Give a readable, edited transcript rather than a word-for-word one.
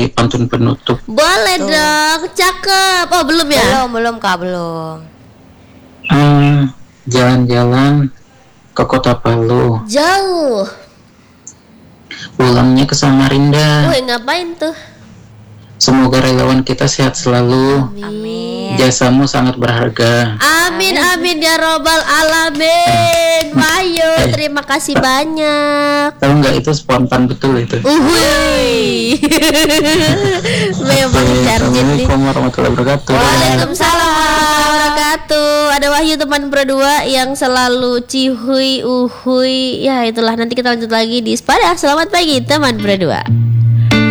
sebagai pantun penutup. Boleh dong, cakep. Oh belum ya? Belum Kak, belum. Jalan-jalan ke kota Palu, Jauh. pulangnya ke Samarinda. Woi ngapain tuh? Semoga relawan kita sehat selalu. Amin. Jasamu sangat berharga. Amin amin ya robbal alamin. Wahyu, terima kasih banyak. Tahu nggak itu spontan betul itu. Uhuy. Memang Oke, jarjit nih. Assalamualaikum warahmatullahi wabarakatuh. Waalaikumsalam warahmatullahi wabarakatuh. Ada Wahyu teman berdua yang selalu cihui uhui. Ya itulah, nanti kita lanjut lagi di Sepada. Selamat pagi teman berdua.